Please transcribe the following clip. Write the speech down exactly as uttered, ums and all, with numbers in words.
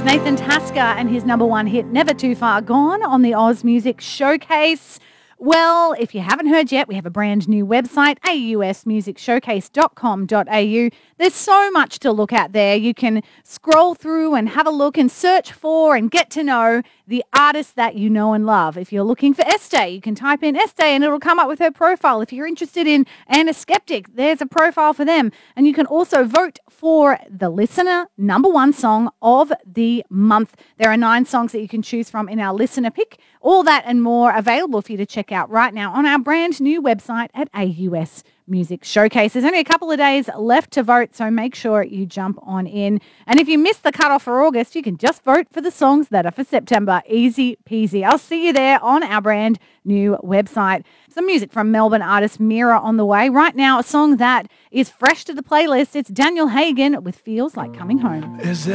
It's Nathan Tasker and his number one hit, Never Too Far Gone, on the Oz Music Showcase. Well, if you haven't heard yet, we have a brand new website, a u s music showcase dot com dot a u. There's so much to look at there. You can scroll through and have a look and search for and get to know the artists that you know and love. If you're looking for Estee, you can type in Estee and it'll come up with her profile. If you're interested in Anna Skeptic, there's a profile for them. And you can also vote for the listener number one song of the month. There are nine songs that you can choose from in our listener pick. All that and more available for you to check out right now on our brand new website at A U S Music Showcase. There's only a couple of days left to vote, so make sure you jump on in. And if you missed the cutoff for August, you can just vote for the songs that are for September. Easy peasy. I'll see you there on our brand new website. Some music from Melbourne artist Mira on the way. Right now, a song that is fresh to the playlist. It's Daniel Hagen with Feels Like Coming Home. Is